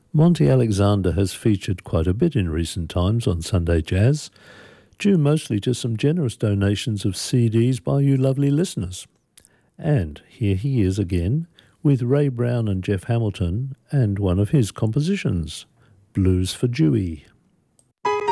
Monty Alexander has featured quite a bit in recent times on Sunday Jazz, due mostly to some generous donations of CDs by you lovely listeners. And here he is again with Ray Brown and Jeff Hamilton and one of his compositions, Blues for Dewey.